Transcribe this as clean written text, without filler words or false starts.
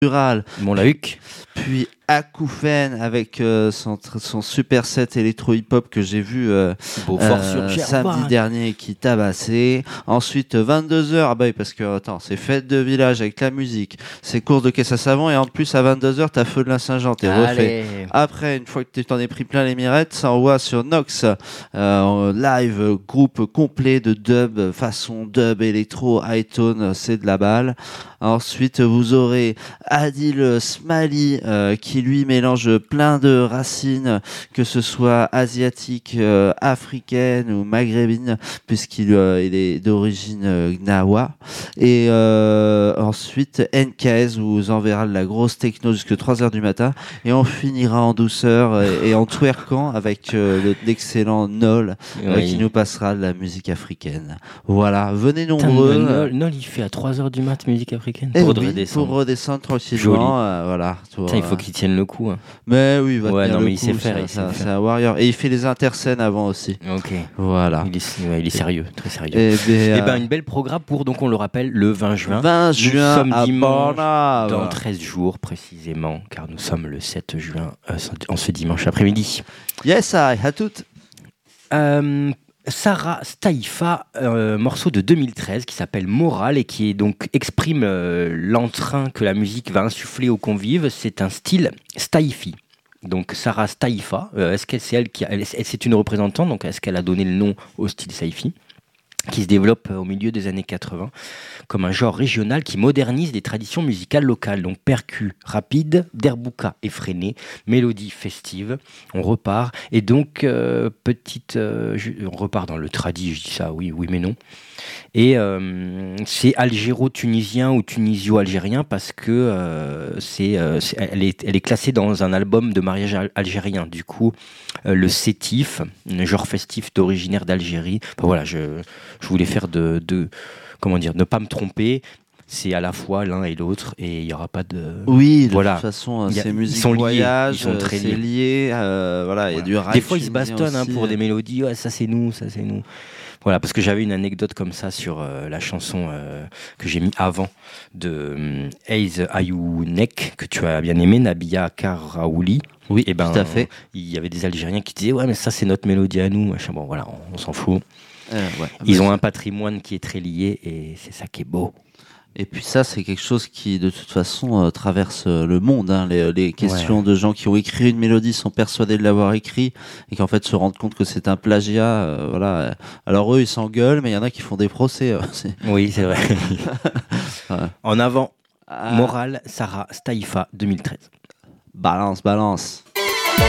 Rural, Montlahuc. puis Acouphène avec son super set électro hip-hop que j'ai vu samedi dernier qui tabassait. Ensuite 22h, bah oui, parce que attends, c'est fête de village avec la musique, c'est course de caisse à savon et en plus à 22h t'as Feu de la Saint-Jean, t'es refait. Après, une fois que tu t'en es pris plein les mirettes, ça envoie sur Nox en live, groupe complet de dub, façon dub électro, high-tone, c'est de la balle. Ensuite vous aurez Adil Smali qui lui mélange plein de racines, que ce soit asiatiques, africaines ou maghrébines, puisqu'il il est d'origine gnawa. Et ensuite NKS vous enverra de la grosse techno jusque 3h du matin, et on finira en douceur et en twerkant avec l'excellent Nol qui nous passera de la musique africaine. Voilà, venez nombreux. Nol il fait à 3h du mat musique africaine pour redescendre tranquillement. Voilà. Il faut qu'il tienne le coup. Hein. Mais oui, il va tenir le coup. Il sait faire. C'est un warrior. Et il fait les interscènes avant aussi. Ok. Voilà. Il est sérieux, très sérieux. Et une belle programme pour, donc on le rappelle, le 20 juin. 20 juin, nous sommes à dimanche, Borna. dans 13 jours précisément, car nous sommes le 7 juin, en ce dimanche après-midi. Yes, à toutes. Sarah Staifa, morceau de 2013 qui s'appelle Moral et qui donc exprime l'entrain que la musique va insuffler aux convives. C'est un style Staifi. Donc Sarah Staifa, est-ce que c'est c'est une représentante, donc est-ce qu'elle a donné le nom au style Staifi, qui se développe au milieu des années 80 comme un genre régional qui modernise des traditions musicales locales, donc percus rapides, derbouka effréné, mélodie festive, on repart, et donc on repart dans le tradi, je dis ça, oui mais non, et c'est algéro-tunisien ou tunisio-algérien parce que elle est classée dans un album de mariage algérien, du coup le sétif, un genre festif originaire d'Algérie, enfin, voilà, je voulais faire ne pas me tromper. C'est à la fois l'un et l'autre, et il n'y aura pas de... Oui, de toute façon, c'est musique voyage, ils sont très liés. Voilà, il y a du rap. Des fois, ils se bastonnent pour des mélodies. Ouais, ça c'est nous. Voilà, parce que j'avais une anecdote comme ça sur la chanson que j'ai mis avant de Aze Ayounek, que tu as bien aimé, Nabia Karaouli. Oui, tout à fait. Il y avait des Algériens qui disaient « Ouais, mais ça, c'est notre mélodie à nous. » Bon, voilà, on s'en fout. Ils ont un patrimoine qui est très lié, et c'est ça qui est beau. Et puis ça, c'est quelque chose qui, de toute façon, traverse le monde. Hein. Les questions de gens qui ont écrit une mélodie sont persuadés de l'avoir écrit et qu'en fait se rendent compte que c'est un plagiat. Voilà. Alors eux, ils s'engueulent, mais il y en a qui font des procès. Oui, c'est vrai. En avant, Moral, Sarah Staifa, 2013. Balance.